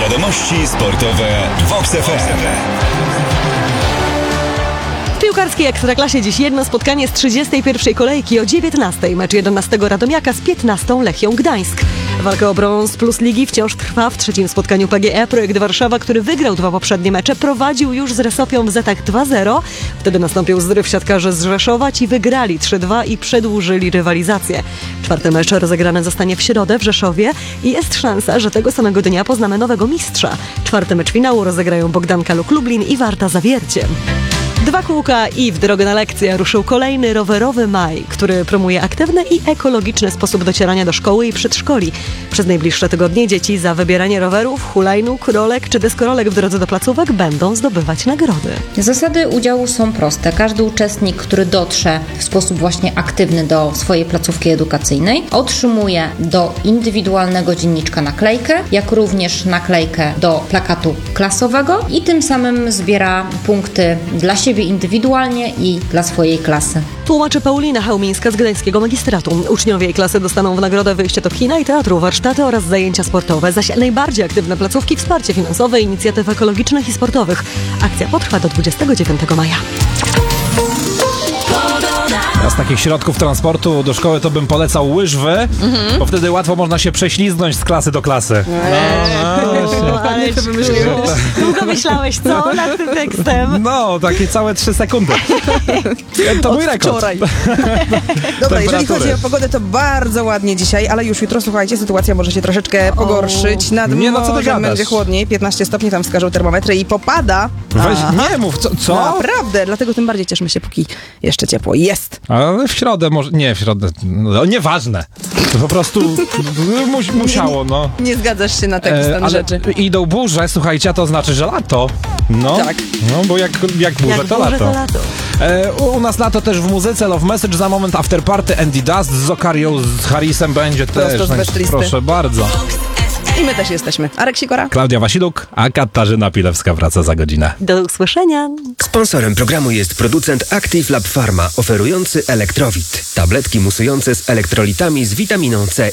Wiadomości sportowe w Vox FM. W piłkarskiej Ekstraklasie dziś jedno spotkanie z 31. kolejki o 19. Mecz 11 Radomiaka z 15. Lechią Gdańsk. Walka o brąz plus ligi wciąż trwa. W trzecim spotkaniu PGE Projekt Warszawa, który wygrał 2 poprzednie mecze, prowadził już z Resopią w zetach 2-0. Wtedy nastąpił zryw siatkarzy z Rzeszowa. Ci wygrali 3-2 i przedłużyli rywalizację. Czwarty mecz rozegrany zostanie w środę w Rzeszowie i jest szansa, że tego samego dnia poznamy nowego mistrza. Czwarty mecz finału rozegrają Bogdanka Luk Lublin i Warta Zawiercie. 2 kółka i w drogę na lekcję ruszył kolejny rowerowy maj, który promuje aktywny i ekologiczny sposób docierania do szkoły i przedszkoli. Przez najbliższe tygodnie dzieci za wybieranie rowerów, hulajnóg, rolek czy deskorolek w drodze do placówek będą zdobywać nagrody. Zasady udziału są proste. Każdy uczestnik, który dotrze w sposób właśnie aktywny do swojej placówki edukacyjnej, otrzymuje do indywidualnego dzienniczka naklejkę, jak również naklejkę do plakatu klasowego i tym samym zbiera punkty dla siebie indywidualnie i dla swojej klasy. Tłumaczy Paulina Chełmińska z Gdańskiego Magistratu. Uczniowie jej klasy dostaną w nagrodę wyjście do kina i teatru, warsztaty oraz zajęcia sportowe, zaś najbardziej aktywne placówki wsparcie finansowe inicjatyw ekologicznych i sportowych. Akcja potrwa do 29 maja. Z takich środków transportu do szkoły to bym polecał łyżwy, bo wtedy łatwo można się prześlizgnąć z klasy do klasy. Ale to długo myślałeś, co nad tym tekstem? No, takie całe 3 sekundy. To mój rekord. Wczoraj. Dobra, jeżeli chodzi o pogodę, to bardzo ładnie dzisiaj, ale już jutro, słuchajcie, sytuacja może się troszeczkę pogorszyć. Nad Nie, no co ty morzem gadasz? będzie chłodniej, 15 stopni tam wskażą termometry i popada. Weź, nie mów, co? Naprawdę, dlatego tym bardziej cieszmy się, póki jeszcze ciepło jest. Ale w środę może, nie w środę, no, nieważne. To po prostu musiało, no. Nie zgadzasz się na taki stan Ale rzeczy. idą burze, słuchajcie, a to znaczy, że lato. No, Tak. No bo jak burze, to lato. U nas lato też w muzyce, Love Message za moment, After Party, Andy Dust z Zokarią, z Harrisem będzie Prosto też. z weszlisty. Proszę bardzo. I my też jesteśmy. Arek Sikora. Klaudia Wasiluk, a Katarzyna Pilewska wraca za godzinę. Do usłyszenia. Sponsorem programu jest producent Active Lab Pharma, oferujący Elektrowit. Tabletki musujące z elektrolitami z witaminą C